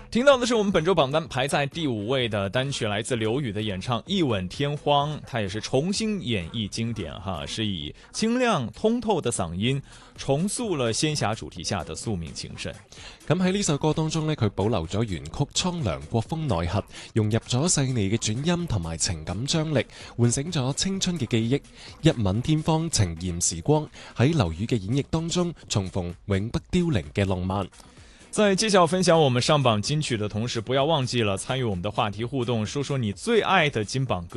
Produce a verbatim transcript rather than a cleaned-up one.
听到的是我们本周榜单排在第五位的单曲，来自刘宇的演唱《一吻天荒》，它也是重新演繹經典哈，是以清亮通透的嗓音重塑了仙俠主題下的宿命情深。 咁喺呢首歌當中呢，佢保留咗原曲蒼涼國風內核，融入咗細膩嘅轉音同埋情感張力，喚醒咗青春嘅記憶。一吻天荒情驗時光，喺劉宇嘅演繹當中重逢永不凋零嘅浪漫。 在揭曉分享我們上榜金曲的同時，不要忘記了參與我們的話題互動，說說你最愛的金榜歌